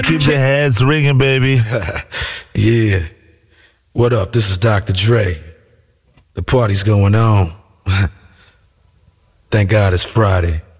Keep the heads ringing, baby. Yeah. What up? This is Dr. Dre. The party's going on. Thank God it's Friday.